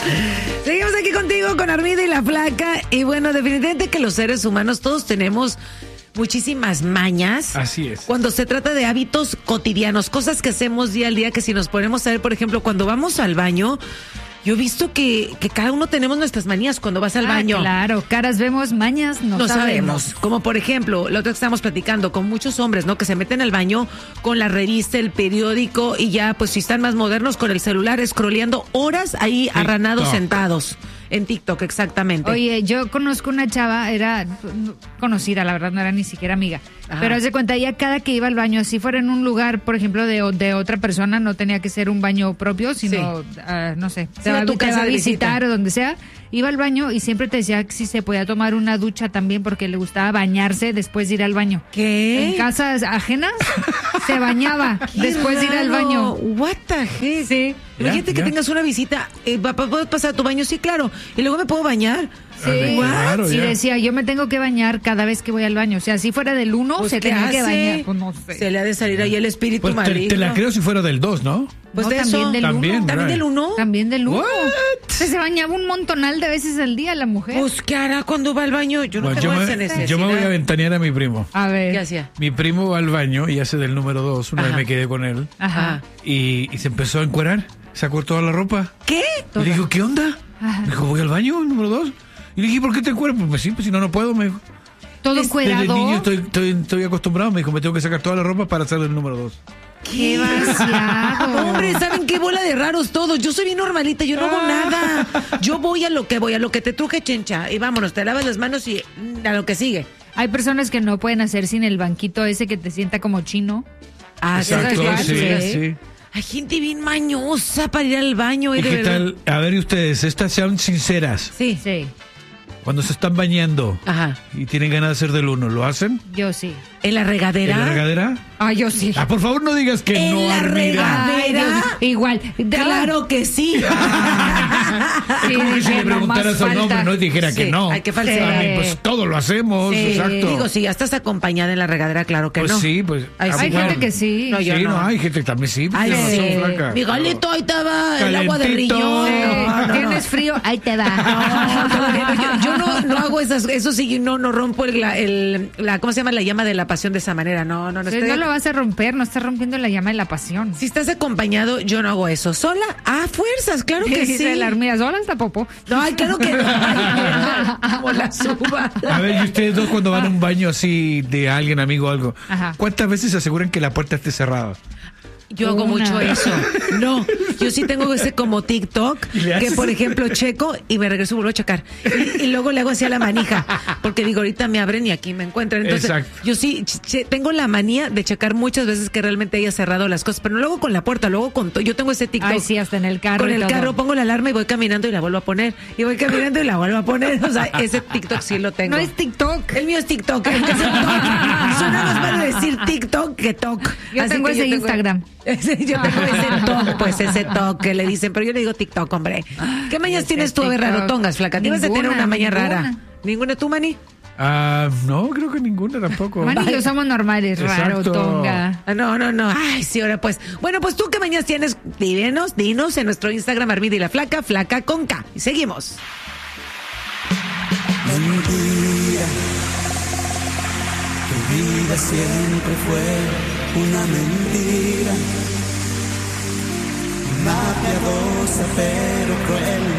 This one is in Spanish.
Seguimos aquí contigo con Armida y la Flaca. Y bueno, definitivamente que los seres humanos todos tenemos muchísimas mañas. Así es. Cuando se trata de hábitos cotidianos, cosas que hacemos día al día, que si nos ponemos a ver, por ejemplo, cuando vamos al baño, yo he visto que cada uno tenemos nuestras manías cuando vas al baño. Claro, caras vemos, mañas no sabemos. Como por ejemplo, la otra que estábamos platicando con muchos hombres, ¿no? Que se meten al baño con la revista, el periódico y ya, pues si están más modernos, con el celular, scrolleando horas ahí arranados sentados. En TikTok, exactamente. Oye, yo conozco una chava, era conocida, la verdad, no era ni siquiera amiga. Ajá. Pero haz de cuenta, ella cada que iba al baño, si fuera en un lugar, por ejemplo, de otra persona, no tenía que ser un baño propio, sino, no sé, te va a visitar o donde sea, iba al baño y siempre te decía que si se podía tomar una ducha también porque le gustaba bañarse después de ir al baño. ¿Qué? En casas ajenas se bañaba después de ir al baño. What the heck? Sí. Imagínate que tengas una visita, ¿puedo pasar a tu baño? Sí, claro. ¿Y luego me puedo bañar? Sí, claro, sí, decía, yo me tengo que bañar cada vez que voy al baño. O sea, si fuera del 1, pues se tenía que bañar. Pues no sé. Se le ha de salir ahí el espíritu pues maligno. Te la creo si fuera del 2, ¿no? Pues no, de también eso. Del 1. ¿También del 1? También del 1. What? Se bañaba un montonal de veces al día la mujer. Pues, ¿qué hará cuando va al baño? Yo no tengo esa necesidad. Yo me voy a ventanear a mi primo. A ver. ¿Qué hacía? Mi primo va al baño y hace del número 2. Una vez me quedé con él. Ajá. Y se empezó a encuerar. Sacó toda la ropa. ¿Qué? Y le dijo, ¿qué onda? Ajá. Me dijo, voy al baño, número 2. Y le dije, ¿por qué te encueras? Pues sí, pues si no puedo, me dijo. Todo encuerado. Desde niño estoy acostumbrado. Me dijo, me tengo que sacar toda la ropa para hacer el número 2. ¡Qué vaciado! Hombre, ¿saben qué bola de raros todos? Yo soy bien normalita, yo no hago nada. Yo voy a lo que te truje, chencha. Y vámonos, te lavas las manos y a lo que sigue. Hay personas que no pueden hacer sin el banquito ese que te sienta como chino. Ah, exacto, sí. Hay gente bien mañosa para ir al baño. ¿Y qué tal? A ver, ustedes, estas sean sinceras. Sí. Cuando se están bañando y tienen ganas de hacer del 1, ¿lo hacen? Yo sí. ¿En la regadera? ¿En la regadera? Ah, yo sí. Ah, por favor, no digas que no, ¿En la regadera? Igual. Claro que sí. Es como que si le preguntaras a un hombre, no dijera que no. Hay que falsear. Pues todo lo hacemos, exacto. Digo, si ya estás acompañada en la regadera, claro que pues no. Sí, pues hay gente que sí. No, yo no. Hay gente que también sí. Ay, sí. Miguelito, ahí te va el agua de riñón. ¿Tienes frío? Ahí te va. Yo no hago eso sí, no rompo ¿cómo se llama? La llama de la pasión de esa manera. No No lo vas a romper, no estás rompiendo la llama de la pasión. Si estás acompañado, yo no hago eso. ¿Sola? Fuerzas, claro que sí. Dice la hormiga, sola está popo. No, claro que no. Como la suba. A ver, y ustedes dos cuando van a un baño así de alguien, amigo o algo, ¿cuántas veces se aseguran que la puerta esté cerrada? Yo hago mucho eso. No, yo sí tengo ese como TikTok que, por ejemplo, checo y me regreso y vuelvo a checar. Y luego le hago así a la manija, porque digo, ahorita me abren y aquí me encuentran. Entonces, yo sí tengo la manía de checar muchas veces que realmente haya cerrado las cosas, pero no luego con la puerta, luego con yo tengo ese TikTok. Ay, sí, hasta en el carro. Con el carro pongo la alarma y voy caminando y la vuelvo a poner. Y voy caminando y la vuelvo a poner. O sea, ese TikTok sí lo tengo. No es TikTok. El mío es TikTok. El que es el TikTok. Suena más para decir TikTok que TOC. Yo tengo ese Instagram. Yo tengo ese TOC, pues ese TOC que le dicen, pero yo le digo TikTok, hombre. ¿Qué mañas tienes tú? A ver, rarotongas, flaca. Tienes de tener una maña rara. ¿Ninguna tú, Mani? No, creo que ninguna tampoco. Mani y yo somos normales, rarotonga. No. Ay, sí, ahora pues. Bueno, pues tú qué mañas tienes, dinos en nuestro Instagram, Armida y la Flaca, Flaca con K. Y seguimos. Mentira, tu vida siempre fue una mentira, una piadosa pero cruel